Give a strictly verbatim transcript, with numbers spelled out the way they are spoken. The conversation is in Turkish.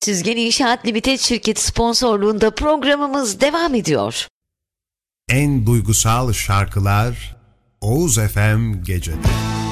Süzgen İnşaat Limited şirketi sponsorluğunda programımız devam ediyor. En duygusal şarkılar Oğuz F M Gece'de.